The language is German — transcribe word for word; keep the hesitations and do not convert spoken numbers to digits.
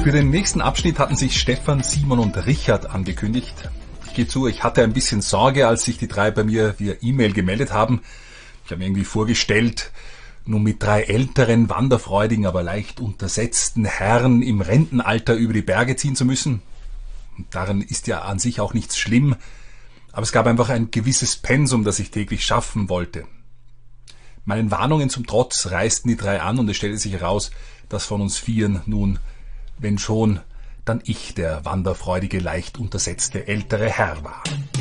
Für den nächsten Abschnitt hatten sich Stefan, Simon und Richard angekündigt. Ich gebe zu, ich hatte ein bisschen Sorge, als sich die drei bei mir via E-Mail gemeldet haben. Ich habe mir irgendwie vorgestellt, nun mit drei älteren, wanderfreudigen, aber leicht untersetzten Herren im Rentenalter über die Berge ziehen zu müssen. Und daran ist ja an sich auch nichts schlimm, aber es gab einfach ein gewisses Pensum, das ich täglich schaffen wollte. Meinen Warnungen zum Trotz reisten die drei an und es stellte sich heraus, dass von uns Vieren nun, wenn schon, dann ich der wanderfreudige, leicht untersetzte ältere Herr war.